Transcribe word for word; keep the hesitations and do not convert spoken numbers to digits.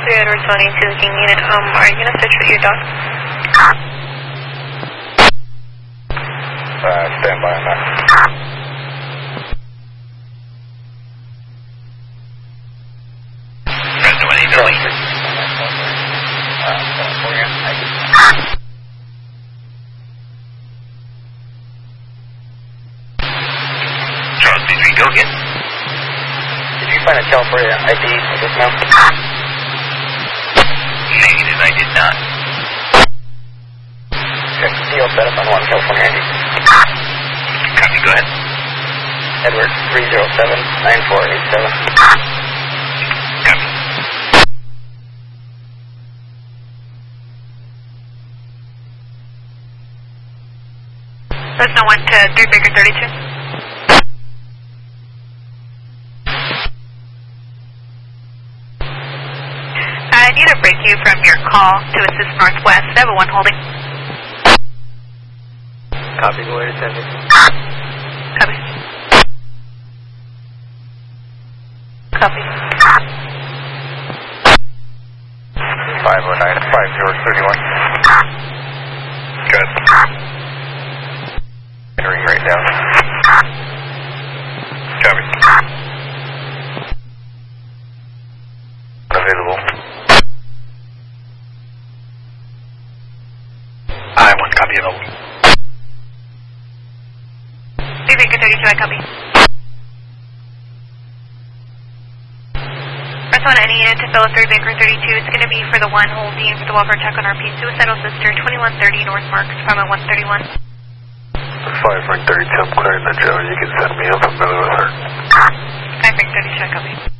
three Edwards one eight two looking unit. Um, are you going to switch with your dog? Uh, stand by on that. President one eight two. Charles three three, go again. Did you find a California I D at this now? Negative, I did not. Okay, deal set up on one California I D. Copy, go ahead. Edward three zero seven nine four eight seven. Copy. Cessna one to three Baker thirty-two. I need to break you from your call to assist Northwest. I have a one holding. Copy, go ahead and send it. Copy. Copy. five oh nine five zero three one. Good. Entering right now. Copy. Available. I one copy available. three Baker thirty-two, I copy. Press one, any unit to fill a three Baker thirty-two. It's going to be for the one holding for the welfare check on R P Suicidal Sister, twenty-one thirty North Marks, Department one thirty-one. five Frank thirty-two, I'm clearing the Joe. You can send me. I'm familiar with her. five Frank thirty-two, I copy.